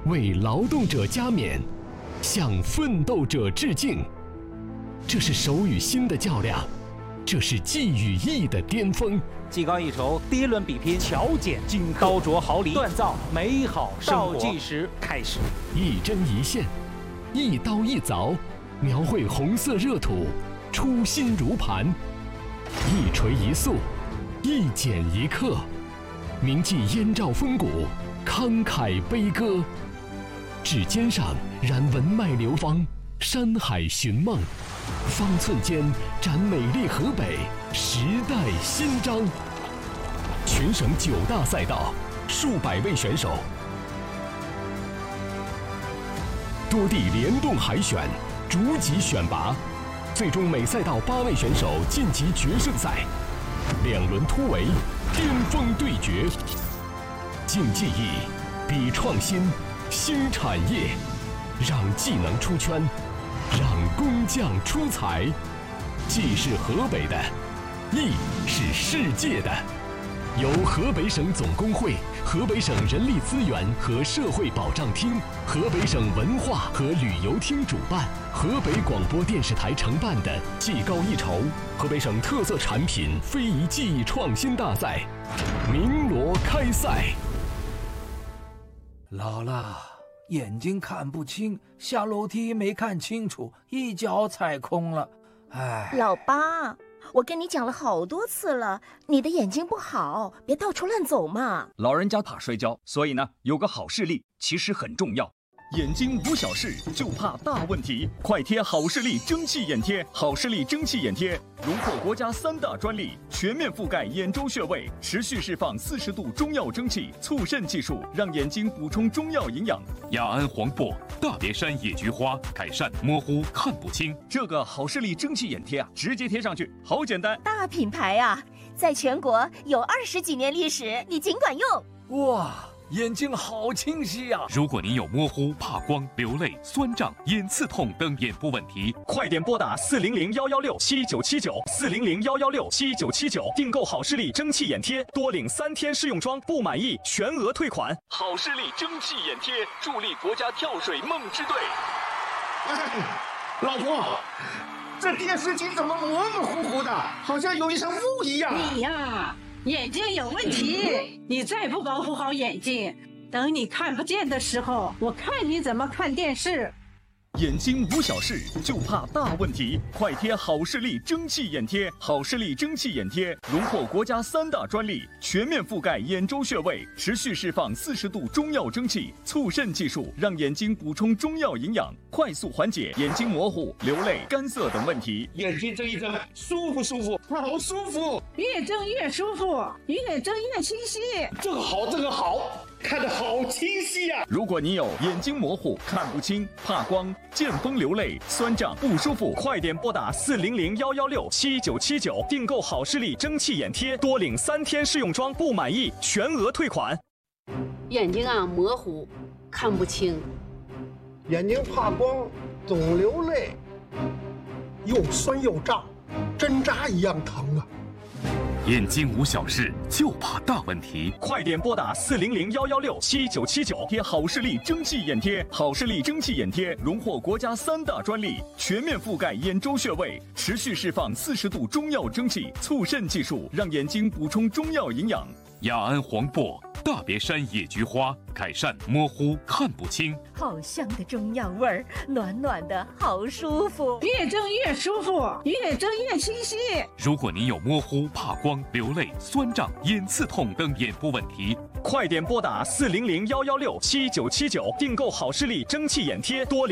为劳动者加冕，向奋斗者致敬。这是手与心的较量，这是技与艺的巅峰。 技高一筹，第一轮比拼，巧剪金刻，刀琢毫厘，锻造美好生活。倒计时开始， 一针一线，一刀一凿，描绘红色热土，初心如磐；一锤一塑，一剪一刻，铭记燕赵风骨，慷慨悲歌。指尖上燃文脉流芳，山海寻梦，方寸间展美丽河北，时代新章。全省9大赛道，数百位选手，多地联动海选，逐级选拔，最终每赛道8位选手晋级决胜赛，2轮突围，巅峰对决。竞技艺，比创新，兴产业，让技能出圈，让工匠出彩。技是河北的，艺是世界的。由河北省总工会、河北省人力资源和社会保障厅、河北省文化和旅游厅主办，河北广播电视台承办的技高一筹河北省特色产品非遗技艺创新大赛鸣锣开赛。 姥姥，眼睛看不清，下楼梯没看清楚，一脚踩空了。哎， 老八，我跟你讲了好多次了，你的眼睛不好，别到处乱走嘛。 老人家怕摔跤，所以呢，有个好视力其实很重要。眼睛无小事，就怕大问题。快贴好视力蒸汽眼贴，好视力蒸汽眼贴荣获国家3大专利，全面覆盖眼周穴位，持续释放40度中药蒸汽，促肾技术，让眼睛补充中药营养。 雅安黄柏、大别山野菊花，改善模糊看不清。 这个好视力蒸汽眼贴啊，直接贴上去，好简单。 大品牌啊，在全国有20几年历史，你尽管用。 哇，眼睛好清晰呀！ 如果您有模糊、怕光、流泪、酸胀、眼刺痛等眼部问题， 快点拨打400-116-7979，400-116-7979，订购好视力蒸汽眼贴，多领3天试用装，不满意全额退款。好视力蒸汽眼贴，助力国家跳水梦之队。 老婆，这电视机怎么模模糊糊的，好像有一层雾一样？ 你呀，眼睛有问题，你再不保护好眼睛，等你看不见的时候，我看你怎么看电视。 眼睛无小事，就怕大问题。快贴好视力蒸汽眼贴，好视力蒸汽眼贴荣获国家3大专利，全面覆盖眼周穴位，持续释放40度中药蒸汽，促肾技术，让眼睛补充中药营养，快速缓解眼睛模糊、流泪、干涩等问题。 眼睛睁一睁，舒服舒服，好舒服， 越睁越舒服，越睁越清晰。 这个好，这个好，看得好清晰呀！ 如果你有眼睛模糊、看不清、怕光、见风流泪、酸胀不舒服，快点拨打400-116-7979，订购好视力蒸汽眼贴，多领3天试用装，不满意全额退款。 眼睛啊模糊，看不清， 眼睛怕光，总流泪，又酸又胀，针扎一样疼啊！ 眼睛无小事，就怕大问题。 快点拨打400-116-7979，贴好视力蒸汽眼贴，好视力蒸汽眼贴荣获国家3大专利，全面覆盖眼周穴位，持续释放40度中药蒸汽，促肾技术，让眼睛补充中药营养。 雅安黄柏、大别山野菊花，改善模糊看不清。 好香的中药味儿，暖暖的，好舒服。 越睁越舒服，越睁越清晰。 如果您有模糊、怕光、流泪、酸胀、眼刺痛等眼部问题， 快点拨打400-116-7979，订购好视力蒸汽眼贴，多领